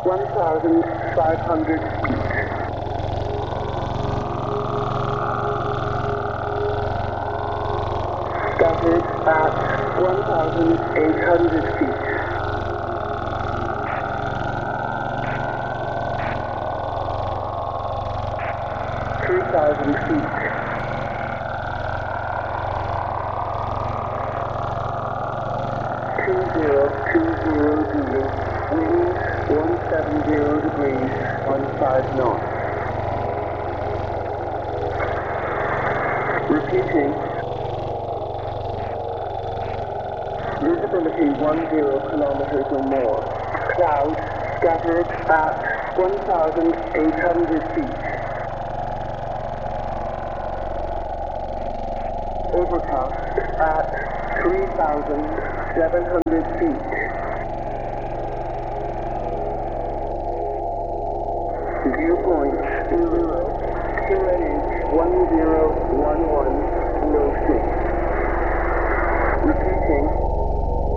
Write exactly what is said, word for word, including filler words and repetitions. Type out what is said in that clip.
one thousand five hundred feet. Scattered at one thousand eight hundred feet. three thousand feet. two zero two zero zero, wind one seventy degrees, fifteen knots. Repeating. Visibility ten kilometers or more. Clouds scattered at one thousand eight hundred feet. Overcast at three thousand seven hundred feet. Viewpoint zero, Q N H one zero one one.